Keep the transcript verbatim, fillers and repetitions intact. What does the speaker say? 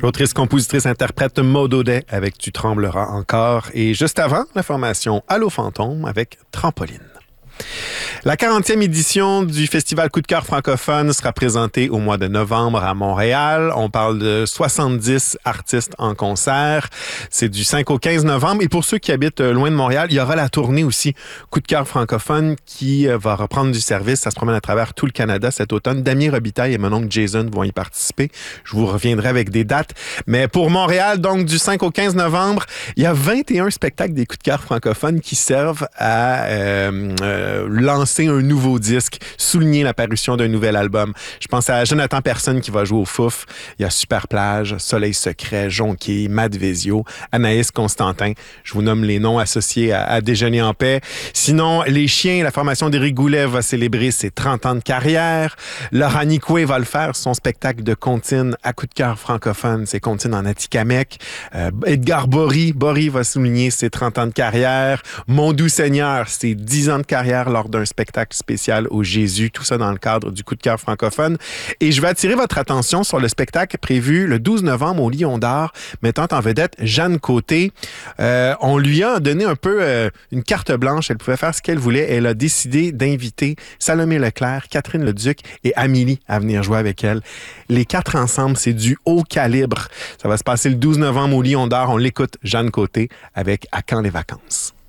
L'autrice, compositrice, interprète Maud Audet avec Tu trembleras encore. Et juste avant, la formation Allô Fantôme avec Trampoline. La quarantième édition du Festival Coup de cœur francophone sera présentée au mois de novembre à Montréal. On parle de soixante-dix artistes en concert. C'est du cinq au quinze novembre. Et pour ceux qui habitent loin de Montréal, il y aura la tournée aussi Coup de cœur francophone qui va reprendre du service. Ça se promène à travers tout le Canada cet automne. Damien Robitaille et mon oncle Jason vont y participer. Je vous reviendrai avec des dates. Mais pour Montréal, donc du cinq au quinze novembre, il y a vingt et un spectacles des Coups de cœur francophones qui servent à euh, euh, lancer un nouveau disque, souligner l'apparition d'un nouvel album. Je pense à Jonathan Personne qui va jouer au Fouf. Il y a Super Plage, Soleil Secret, Jonquier, Matt Vezio, Anaïs Constantin. Je vous nomme les noms associés à, à Déjeuner en paix. Sinon, Les Chiens, la formation d'Éric Goulet va célébrer ses trente ans de carrière. Laura Nicoué va le faire, son spectacle de comptine à coup de cœur francophone. C'est comptine en Atikamekw. Euh, Edgar Bory, Bory va souligner ses trente ans de carrière. Mon doux Seigneur, ses dix ans de carrière lors d'un spectacle spécial au Jésus, tout ça dans le cadre du Coup de cœur francophone. Et je vais attirer votre attention sur le spectacle prévu le douze novembre au Lion d'Or, mettant en vedette Jeanne Côté. Euh, on lui a donné un peu euh, une carte blanche, elle pouvait faire ce qu'elle voulait. Elle a décidé d'inviter Salomé Leclerc, Catherine Leduc et Amélie à venir jouer avec elle. Les quatre ensemble, c'est du haut calibre. Ça va se passer le douze novembre au Lion d'Or. On l'écoute, Jeanne Côté, avec À quand les vacances?